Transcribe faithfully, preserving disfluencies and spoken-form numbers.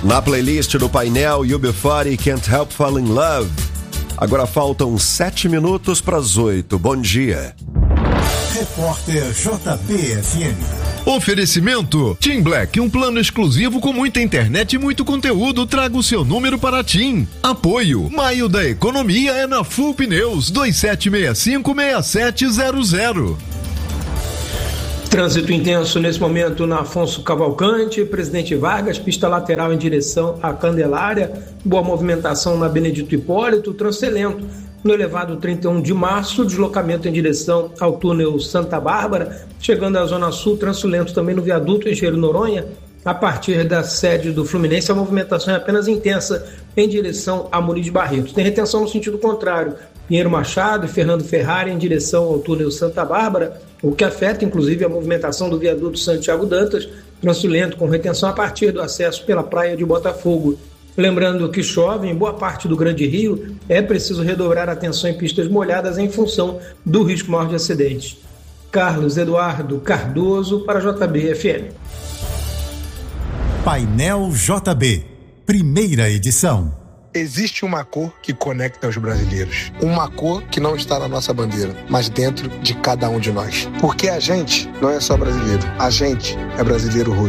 Na playlist do painel U B quarenta, Can't Help Fall in Love. Agora faltam sete minutos para as oito. Bom dia. Repórter J B F M. Oferecimento TIM Black, um plano exclusivo com muita internet e muito conteúdo. Traga o seu número para a TIM. Apoio. Maio da Economia é na Full Pneus. dois sete seis cinco, seis sete zero zero. Trânsito intenso nesse momento na Afonso Cavalcante, Presidente Vargas, pista lateral em direção à Candelária. Boa movimentação na Benedito Hipólito. Trânsito lento no elevado trinta e um de março, deslocamento em direção ao túnel Santa Bárbara, chegando à Zona Sul, trânsito lento também no viaduto Engenheiro Noronha. A partir da sede do Fluminense, a movimentação é apenas intensa em direção a Muniz Barretos. Tem retenção no sentido contrário, Pinheiro Machado e Fernando Ferrari em direção ao túnel Santa Bárbara, o que afeta inclusive a movimentação do viaduto Santiago Dantas, trânsito lento com retenção a partir do acesso pela praia de Botafogo. Lembrando que chove em boa parte do Grande Rio, é preciso redobrar a atenção em pistas molhadas em função do risco maior de acidentes. Carlos Eduardo Cardoso para J B F M. Painel J B, primeira edição. Existe uma cor que conecta os brasileiros. Uma cor que não está na nossa bandeira, mas dentro de cada um de nós. Porque a gente não é só brasileiro, a gente é brasileiro roxo.